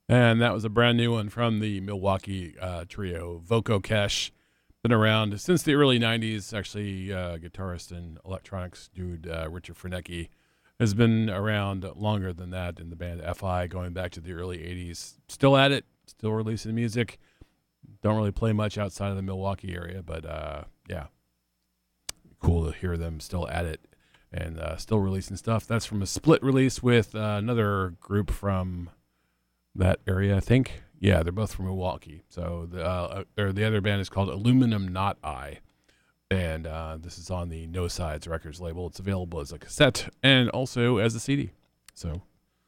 And that was a brand new one from the Milwaukee trio, Voco Kesh. Been around since the early 90s. Actually, guitarist and electronics dude Richard Frenecki has been around longer than that in the band FI, going back to the early 80s. Still at it, still releasing music. Don't really play much outside of the Milwaukee area, but yeah, cool to hear them still at it and still releasing stuff. That's from a split release with another group from that area, I think. Yeah, they're both from Milwaukee. So the other band is called Aluminum Not I, and this is on the No Sides Records label. It's available as a cassette and also as a CD. So,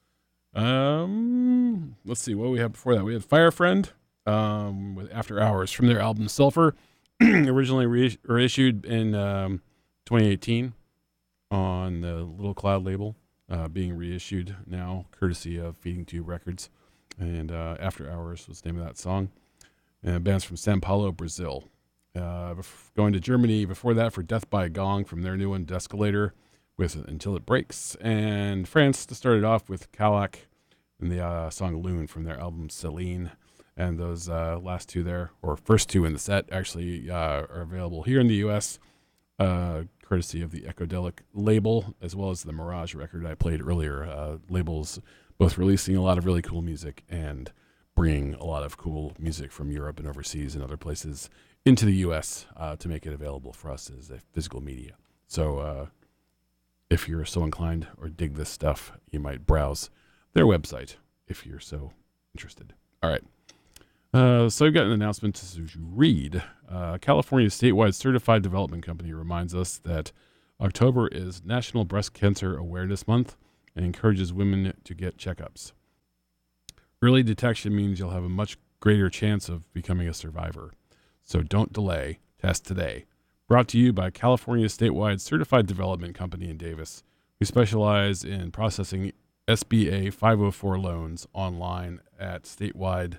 let's see what we had before that. We had Fire Friend with After Hours from their album Sulfur, originally reissued in 2018 on the Little Cloud label, being reissued now courtesy of Feeding Tube Records. And After Hours was the name of that song. And band's from Sao Paulo, Brazil. Going to Germany before that for Death by Gong from their new one, Descalator, with Until It Breaks. And France to start it off with Kalak and the song Loon from their album Celine. And those last two there, or first two in the set, actually are available here in the U.S., courtesy of the Ecodelic label, as well as the Mirage record I played earlier. Labels both releasing a lot of really cool music and bringing a lot of cool music from Europe and overseas and other places into the U.S. To make it available for us as a physical media. So if you're so inclined or dig this stuff, you might browse their website if you're so interested. All right. So we've got an announcement to read. California Statewide Certified Development Company reminds us that October is National Breast Cancer Awareness Month and encourages women to get checkups. Early detection means you'll have a much greater chance of becoming a survivor. So don't delay. Test today. Brought to you by California Statewide Certified Development Company in Davis. We specialize in processing SBA 504 loans online at statewide.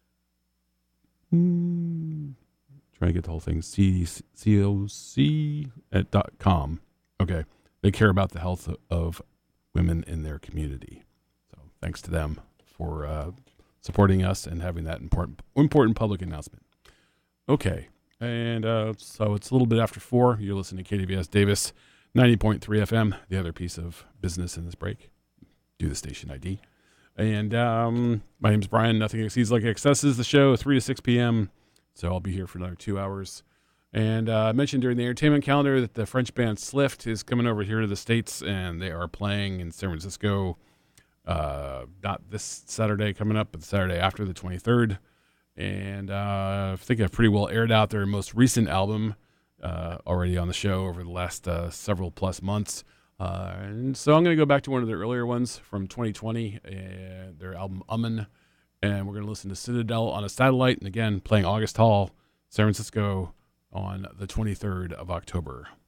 Trying to get the whole thing. COC.com. Okay. They care about the health of women in their community. So thanks to them for supporting us and having that important public announcement. Okay. And so it's a little bit after 4. You're listening to KDVS Davis, 90.3 FM. The other piece of business in this break. Do the station ID. And my name's Brian. Nothing Exceeds Like Excesses. The show 3 to 6 p.m. So I'll be here for another 2 hours. And I mentioned during the entertainment calendar that the French band Slift is coming over here to the States, and they are playing in San Francisco. Not this Saturday coming up, but the Saturday after, the 23rd. And I think I've pretty well aired out their most recent album already on the show over the last several plus months. And so I'm going to go back to one of their earlier ones from 2020, their album Umman, and we're going to listen to Citadel on a Satellite, and again, playing August Hall, San Francisco, on the 23rd of October.